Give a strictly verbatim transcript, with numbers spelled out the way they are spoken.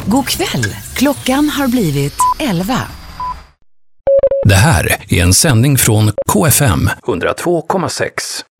God kväll. Klockan har blivit elva. Det här är en sändning från K F M hundra två komma sex.